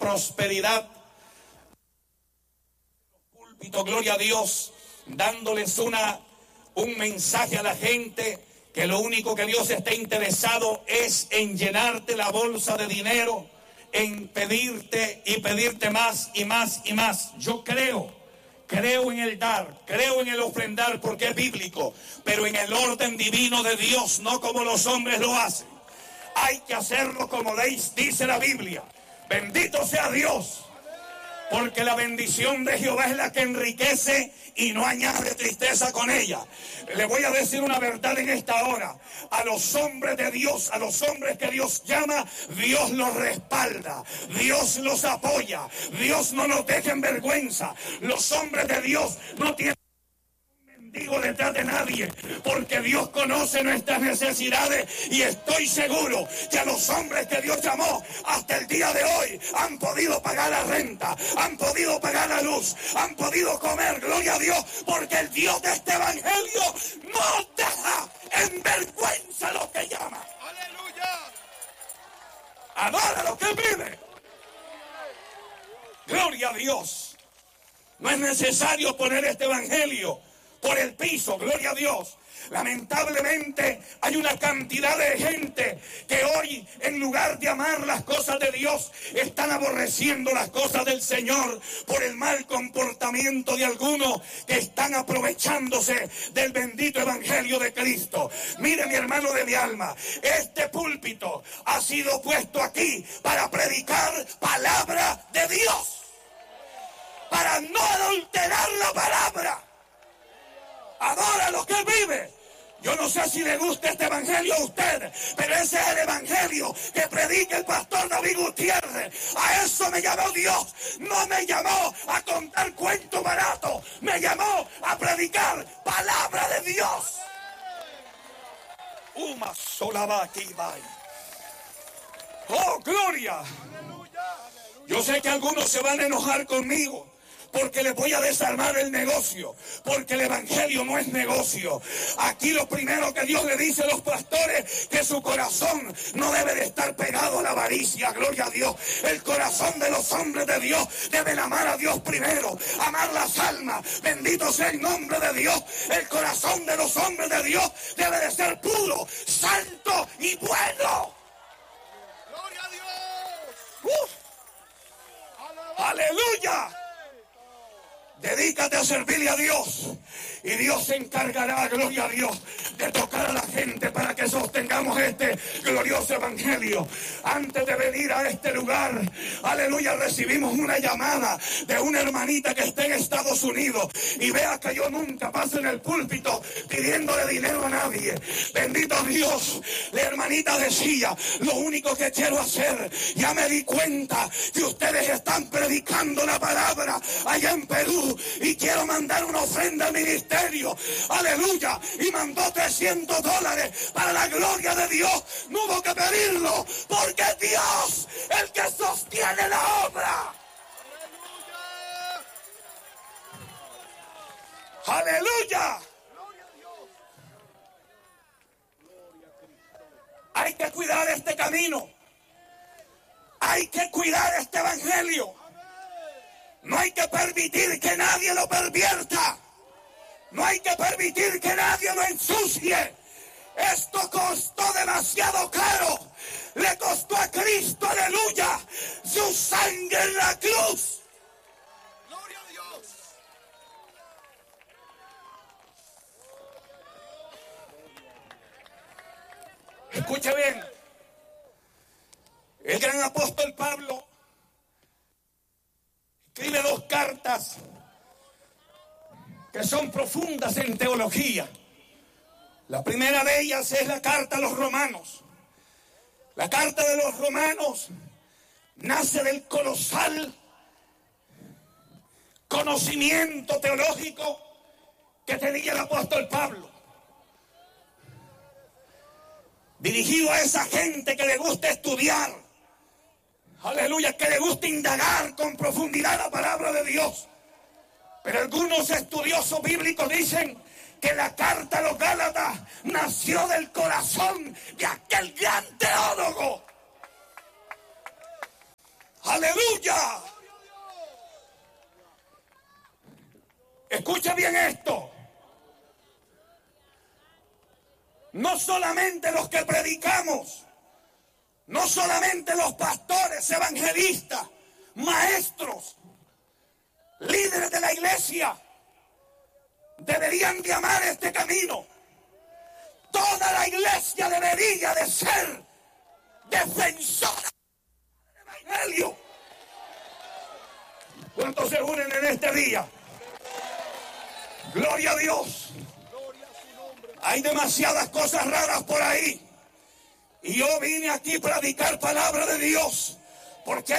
prosperidad. Púlpito, gloria a Dios, dándoles un mensaje a la gente que lo único que Dios está interesado es en llenarte la bolsa de dinero, en pedirte y pedirte más y más y más. Yo creo en el dar, creo en el ofrendar porque es bíblico, pero en el orden divino de Dios, no como los hombres lo hacen. Hay que hacerlo como dice la Biblia. Bendito sea Dios, porque la bendición de Jehová es la que enriquece y no añade tristeza con ella. Le voy a decir una verdad en esta hora. A los hombres de Dios, a los hombres que Dios llama, Dios los respalda, Dios los apoya, Dios no nos deja en vergüenza. Los hombres de Dios no tienen digo detrás de nadie, porque Dios conoce nuestras necesidades y estoy seguro que a los hombres que Dios llamó hasta el día de hoy han podido pagar la renta, han podido pagar la luz, han podido comer, gloria a Dios, porque el Dios de este evangelio no deja en vergüenza a los que llama. ¡Aleluya! Adora a los que vive. Gloria a Dios. No es necesario poner este evangelio por el piso, gloria a Dios. Lamentablemente hay una cantidad de gente que hoy, en lugar de amar las cosas de Dios, están aborreciendo las cosas del Señor por el mal comportamiento de algunos que están aprovechándose del bendito evangelio de Cristo. Mire, mi hermano de mi alma, este púlpito ha sido puesto aquí para predicar palabra de Dios, para no adulterar la palabra. Adora a los que vive. Yo no sé si le gusta este evangelio a usted, pero ese es el evangelio que predica el pastor David Gutiérrez. A eso me llamó Dios. No me llamó a contar cuentos baratos. Me llamó a predicar palabra de Dios. Uma sola va aquí, vaya. Oh, gloria. Yo sé que algunos se van a enojar conmigo, porque les voy a desarmar el negocio, porque el evangelio no es negocio. Aquí lo primero que Dios le dice a los pastores, que su corazón no debe de estar pegado a la avaricia, gloria a Dios. El corazón de los hombres de Dios deben amar a Dios primero, amar las almas, bendito sea el nombre de Dios. El corazón de los hombres de Dios debe de ser puro, santo y bueno. ¡Gloria a Dios! ¡Aleluya! Dedícate a servirle a Dios y Dios se encargará, gloria a Dios, de tocar a la gente para que sostengamos este glorioso evangelio. Antes de venir a este lugar, aleluya, recibimos una llamada de una hermanita que está en Estados Unidos, y vea que yo nunca paso en el púlpito pidiéndole dinero a nadie. Bendito Dios. La hermanita decía: lo único que quiero hacer, ya me di cuenta que ustedes están predicando la palabra allá en Perú y quiero mandar una ofrenda al ministerio. Aleluya. Y mandó $300 para la gloria de Dios. No hubo que pedirlo, porque es Dios el que sostiene la obra. Aleluya. Hay que cuidar este camino. Hay que cuidar este evangelio. No hay que permitir que nadie lo pervierta. No hay que permitir que nadie lo ensucie. Esto costó demasiado caro. Le costó a Cristo, aleluya, su sangre en la cruz. Gloria a Dios. Escuche bien. El gran apóstol Pablo escribe 2 cartas que son profundas en teología. La primera de ellas es la carta a los romanos. La carta de los romanos nace del colosal conocimiento teológico que tenía el apóstol Pablo, dirigido a esa gente que le gusta estudiar, aleluya, que le gusta indagar con profundidad la palabra de Dios. Pero algunos estudiosos bíblicos dicen que la carta a los Gálatas nació del corazón de aquel gran teólogo. Aleluya. Escucha bien esto. No solamente los que predicamos, no solamente los pastores, evangelistas, maestros, líderes de la iglesia, deberían de amar este camino. Toda la iglesia debería de ser defensora del evangelio. ¿Cuántos se unen en este día? Gloria a Dios. Hay demasiadas cosas raras por ahí. Y yo vine aquí a predicar palabra de Dios. Porque